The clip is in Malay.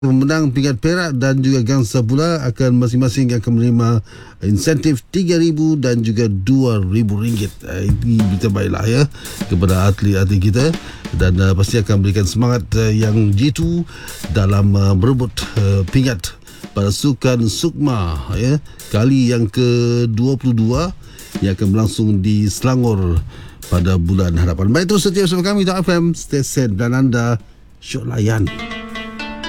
Pemenang pingat perak dan juga gangsa pula akan masing-masing akan menerima insentif RM3,000 dan juga RM2,000. Ini berita baiklah ya kepada atlet-atlet kita, dan pasti akan memberikan semangat yang jitu dalam berebut pingat pada Sukan Sukma ya, kali yang ke-22 yang akan berlangsung di Selangor pada bulan hadapan. Baik, terus setia bersama kami di FM Stesen dan anda syok layan.